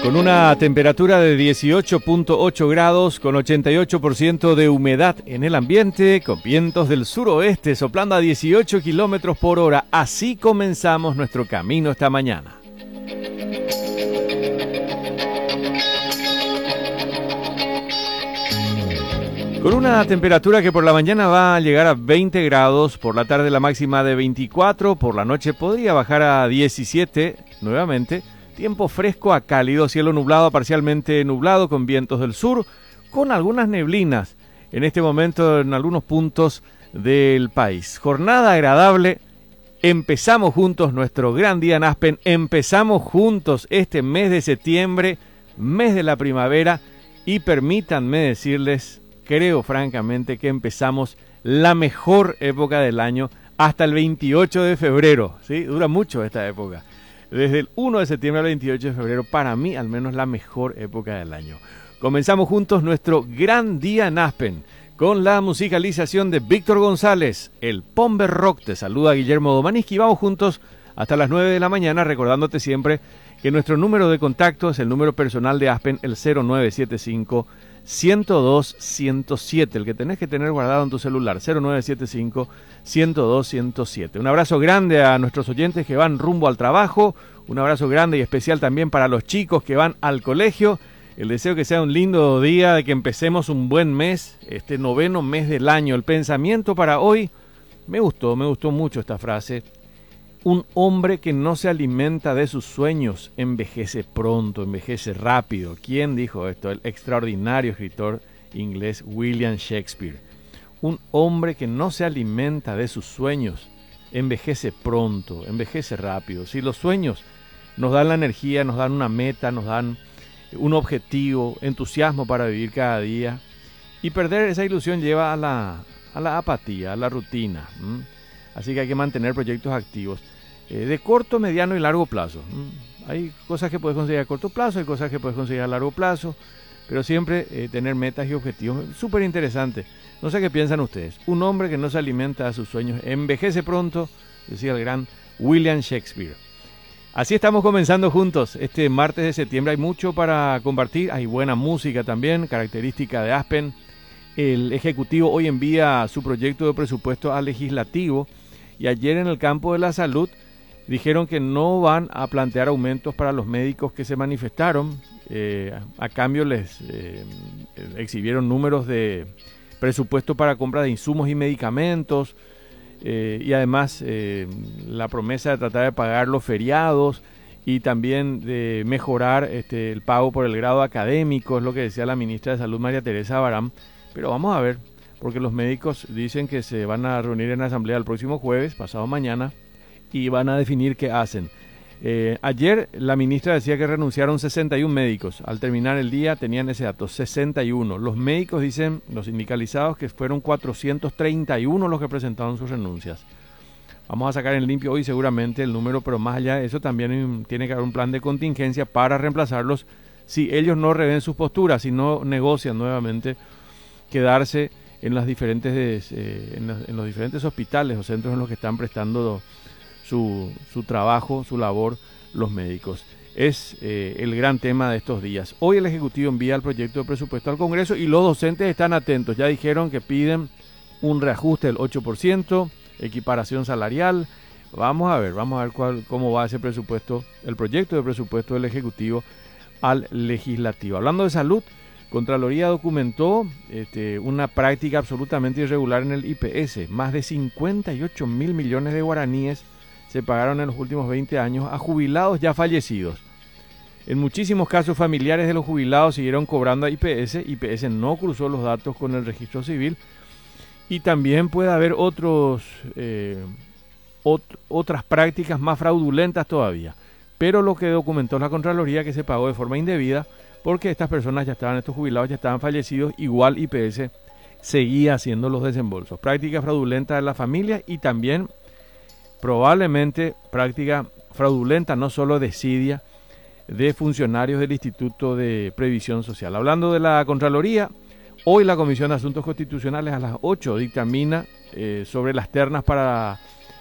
Con una temperatura de 18.8 grados, con 88% de humedad en el ambiente, con vientos del suroeste soplando a 18 kilómetros por hora. Así comenzamos nuestro camino esta mañana. Con una temperatura que por la mañana va a llegar a 20 grados, por la tarde la máxima de 24, por la noche podría bajar a 17 nuevamente. Tiempo fresco a cálido, cielo nublado a parcialmente nublado con vientos del sur, con algunas neblinas en este momento en algunos puntos del país. Jornada agradable, empezamos juntos nuestro gran día en Aspen, empezamos juntos este mes de septiembre, mes de la primavera, y permítanme decirles, creo francamente que empezamos la mejor época del año hasta el 28 de febrero, ¿sí? Dura mucho esta época. Desde el 1 de septiembre al 28 de febrero, para mí al menos la mejor época del año. Comenzamos juntos nuestro gran día en Aspen con la musicalización de Víctor González, el Pomber Rock. Te saluda Guillermo Domaniski y vamos juntos hasta las 9 de la mañana, recordándote siempre que nuestro número de contacto es el número personal de Aspen, el 0975-102-107, el que tenés que tener guardado en tu celular, 0975-102-107. Un abrazo grande a nuestros oyentes que van rumbo al trabajo, un abrazo grande y especial también para los chicos que van al colegio. El deseo que sea un lindo día, de que empecemos un buen mes, este noveno mes del año. El pensamiento para hoy, me gustó mucho esta frase. Un hombre que no se alimenta de sus sueños envejece pronto, envejece rápido. ¿Quién dijo esto? El extraordinario escritor inglés William Shakespeare. Un hombre que no se alimenta de sus sueños envejece pronto, envejece rápido. Si los sueños nos dan la energía, nos dan una meta, nos dan un objetivo, entusiasmo para vivir cada día, y perder esa ilusión lleva a la apatía, a la rutina. Así que hay que mantener proyectos activos de corto, mediano y largo plazo. Hay cosas que puedes conseguir a corto plazo, hay cosas que puedes conseguir a largo plazo, pero siempre tener metas y objetivos. Súper interesante. No sé qué piensan ustedes. Un hombre que no se alimenta de sus sueños envejece pronto, decía el gran William Shakespeare. Así estamos comenzando juntos este martes de septiembre. Hay mucho para compartir, hay buena música también, característica de Aspen. El Ejecutivo hoy envía su proyecto de presupuesto al Legislativo, y ayer en el campo de la salud dijeron que no van a plantear aumentos para los médicos que se manifestaron. A cambio les exhibieron números de presupuesto para compra de insumos y medicamentos, y además la promesa de tratar de pagar los feriados y también de mejorar el pago por el grado académico, es lo que decía la ministra de Salud María Teresa Barán. Pero vamos a ver, porque los médicos dicen que se van a reunir en la asamblea el próximo jueves, pasado mañana, y van a definir qué hacen. Ayer la ministra decía que renunciaron 61 médicos. Al terminar el día tenían ese dato, 61. Los médicos dicen, los sindicalizados, que fueron 431 los que presentaron sus renuncias. Vamos a sacar en limpio hoy seguramente el número, pero más allá de eso también tiene que haber un plan de contingencia para reemplazarlos si ellos no revén sus posturas, si no negocian nuevamente quedarse en las diferentes en los diferentes hospitales o centros en los que están prestando su trabajo, su labor los médicos. Es el gran tema de estos días. Hoy el Ejecutivo envía el proyecto de presupuesto al Congreso y los docentes están atentos. Ya dijeron que piden un reajuste del 8%, equiparación salarial. Vamos a ver cómo va ese presupuesto, el proyecto de presupuesto del Ejecutivo al Legislativo. Hablando de salud, Contraloría documentó una práctica absolutamente irregular en el IPS. Más de 58 mil millones de guaraníes se pagaron en los últimos 20 años a jubilados ya fallecidos. En muchísimos casos, familiares de los jubilados siguieron cobrando a IPS. IPS no cruzó los datos con el registro civil. Y también puede haber otras prácticas más fraudulentas todavía. Pero lo que documentó la Contraloría, que se pagó de forma indebida, porque estas personas estos jubilados ya estaban fallecidos, igual IPS seguía haciendo los desembolsos. Práctica fraudulenta de la familia y también probablemente práctica fraudulenta, no solo desidia, de funcionarios del Instituto de Previsión Social. Hablando de la Contraloría, hoy la Comisión de Asuntos Constitucionales a las 8 dictamina sobre las ternas para